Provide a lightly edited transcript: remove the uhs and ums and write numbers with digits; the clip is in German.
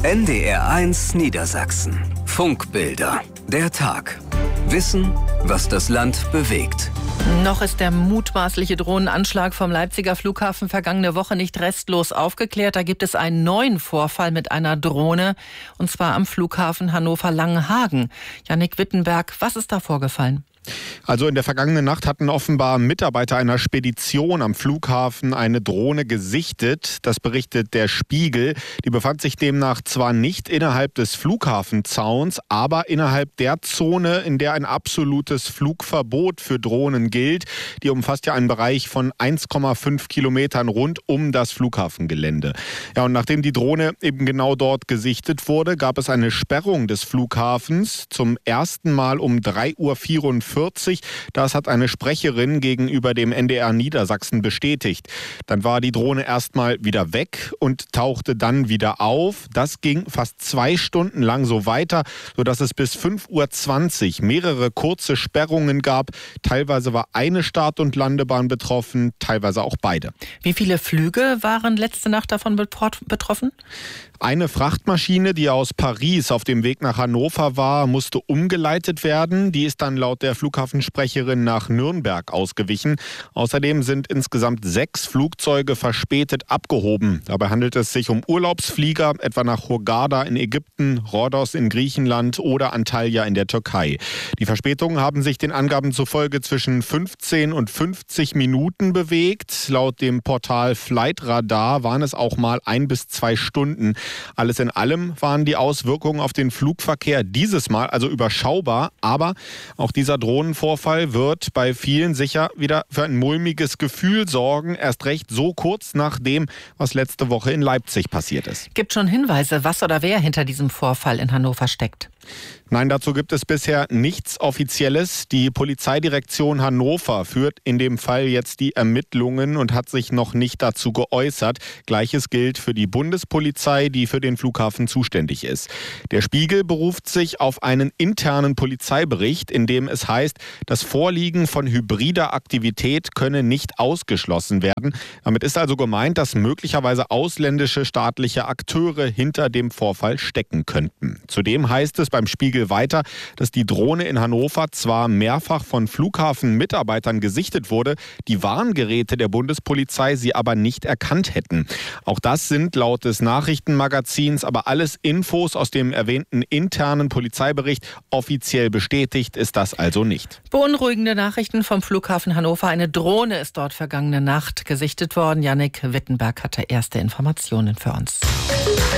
NDR1 Niedersachsen. Funkbilder. Der Tag. Wissen, was das Land bewegt. Noch ist der mutmaßliche Drohnenanschlag vom Leipziger Flughafen vergangene Woche nicht restlos aufgeklärt. Da gibt es einen neuen Vorfall mit einer Drohne, und zwar am Flughafen Hannover-Langenhagen. Jannik Wittenberg, was ist da vorgefallen? Also in der vergangenen Nacht hatten offenbar Mitarbeiter einer Spedition am Flughafen eine Drohne gesichtet. Das berichtet der Spiegel. Die befand sich demnach zwar nicht innerhalb des Flughafenzauns, aber innerhalb der Zone, in der ein absolutes Flugverbot für Drohnen gilt. Die umfasst ja einen Bereich von 1,5 Kilometern rund um das Flughafengelände. Ja, und nachdem die Drohne eben genau dort gesichtet wurde, gab es eine Sperrung des Flughafens zum ersten Mal um 3:44 Uhr. Das hat eine Sprecherin gegenüber dem NDR Niedersachsen bestätigt. Dann war die Drohne erstmal wieder weg und tauchte dann wieder auf. Das ging fast 2 Stunden lang so weiter, sodass es bis 5:20 Uhr mehrere kurze Sperrungen gab. Teilweise war eine Start- und Landebahn betroffen, teilweise auch beide. Wie viele Flüge waren letzte Nacht davon betroffen? Eine Frachtmaschine, die aus Paris auf dem Weg nach Hannover war, musste umgeleitet werden. Die ist dann laut der Flughafensprecherin nach Nürnberg ausgewichen. Außerdem sind insgesamt 6 Flugzeuge verspätet abgehoben. Dabei handelt es sich um Urlaubsflieger, etwa nach Hurghada in Ägypten, Rhodos in Griechenland oder Antalya in der Türkei. Die Verspätungen haben sich den Angaben zufolge zwischen 15 und 50 Minuten bewegt. Laut dem Portal Flightradar waren es auch mal 1 bis 2 Stunden. Alles in allem waren die Auswirkungen auf den Flugverkehr dieses Mal also überschaubar. Aber auch dieser Drohnenvorfall wird bei vielen sicher wieder für ein mulmiges Gefühl sorgen. Erst recht so kurz nach dem, was letzte Woche in Leipzig passiert ist. Gibt schon Hinweise, was oder wer hinter diesem Vorfall in Hannover steckt? Nein, dazu gibt es bisher nichts Offizielles. Die Polizeidirektion Hannover führt in dem Fall jetzt die Ermittlungen und hat sich noch nicht dazu geäußert. Gleiches gilt für die Bundespolizei, die für den Flughafen zuständig ist. Der Spiegel beruft sich auf einen internen Polizeibericht, in dem es heißt, das Vorliegen von hybrider Aktivität könne nicht ausgeschlossen werden. Damit ist also gemeint, dass möglicherweise ausländische staatliche Akteure hinter dem Vorfall stecken könnten. Zudem heißt es beim Spiegel weiter, dass die Drohne in Hannover zwar mehrfach von Flughafenmitarbeitern gesichtet wurde, die Warngeräte der Bundespolizei sie aber nicht erkannt hätten. Auch das sind laut des Nachrichtenmagazins aber alles Infos aus dem erwähnten internen Polizeibericht. Offiziell bestätigt ist das also nicht. Beunruhigende Nachrichten vom Flughafen Hannover. Eine Drohne ist dort vergangene Nacht gesichtet worden. Jannik Wittenberg hatte erste Informationen für uns.